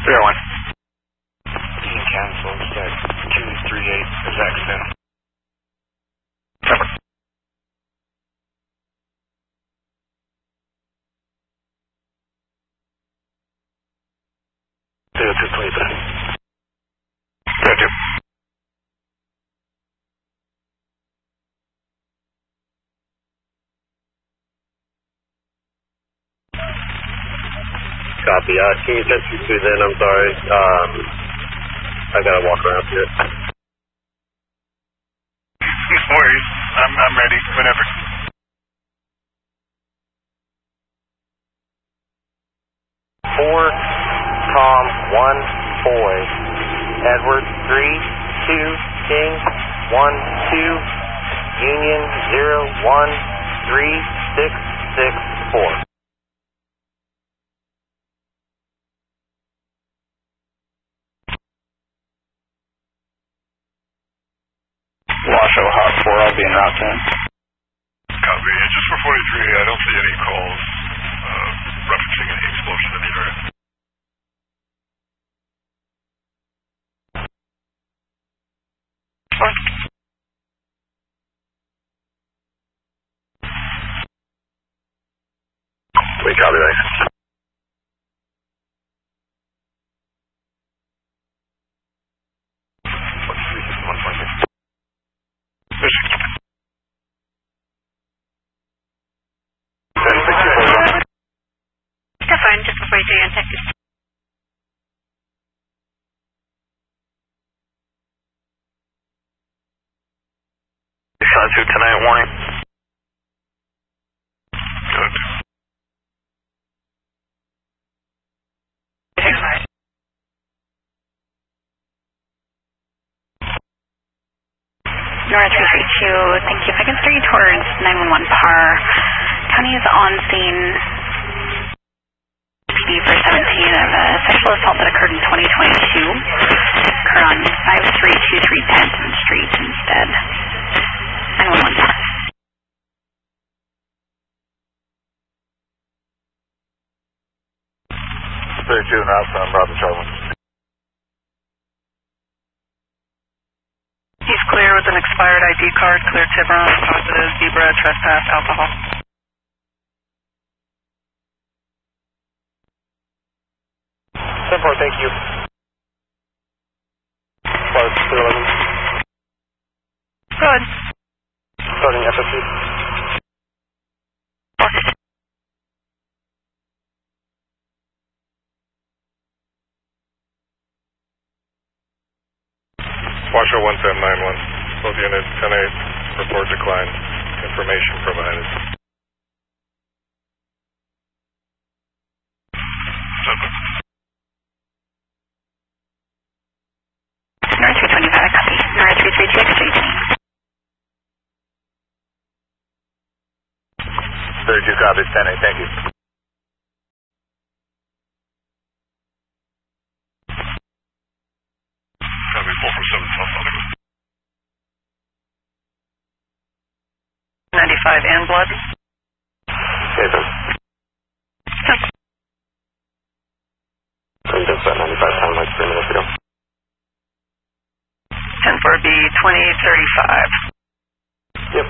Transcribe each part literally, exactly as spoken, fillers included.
zero one. Being canceled, stack two three eight is accident. Over. zero two twenty-seven. zero two. Copy. Uh, can you send two two then? I'm sorry. Um, I gotta walk around here. No worries. I'm, I'm ready whenever. Four, Tom, one, boy. Edward, three, two, King, one, two, Union, zero, one, three, six, six, four. Washoe Hot four, I'll be in route ten. Copy. And just for forty-three, I don't see any calls uh, referencing any explosion in the area. We copy that. Fine, just before you say your text. Shot two tonight, warning. Good. Nora three three two, thank you. If I can steer you towards nine one one par. County is on scene. P D for seventeen of a sexual assault that occurred in twenty twenty-two. Occurred on five three two three Panton Street instead. nine one one par. thirty-two and out from Bravo Charlie. He's clear with an expired I D card, clear Tiburon, positive, zebra, trespass, alcohol. ten four, thank you. Clark, clear eleven. Good. Starting F S C. Washoe one seven nine one. Both units ten eight. Report declined. Information provided. Seven. Nora three twenty-five, copy. Nora three three two, street. thirty-two copies, ten eight, thank you. Copy four four seven South Hollywood. ninety-five and blood. Okay, sir. I just at ninety-five time like three minutes ago. ten four B, twenty thirty-five. Yep.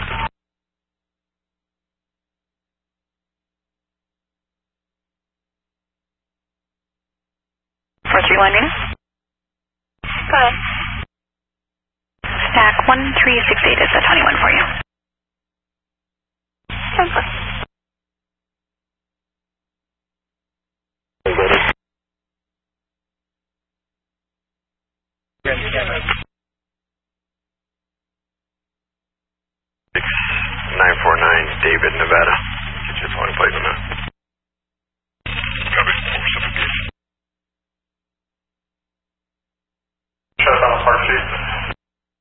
four three one unit. Go ahead. Stack one three six eight is a twenty-one for you. ten four. Good.